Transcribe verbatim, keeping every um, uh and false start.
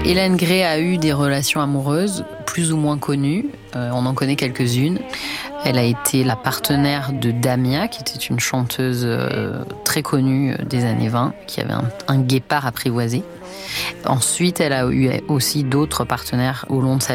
Hélène Gray a eu des relations amoureuses plus ou moins connues. Euh, on en connaît quelques-unes. Elle a été la partenaire de Damia, qui était une chanteuse euh, très connue des années vingt, qui avait un, un guépard apprivoisé. Ensuite, elle a eu aussi d'autres partenaires au long de sa